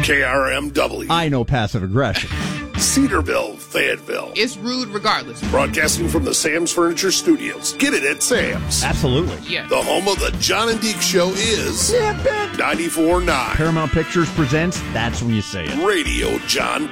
KRMW. I know passive aggression. Cedarville, Fayetteville. It's rude regardless. Broadcasting from the Sam's Furniture Studios. Get it at Sam's. Absolutely. Yeah. The home of the John and Deke Show is 94.9. Paramount Pictures presents That's When You Say It. Radio John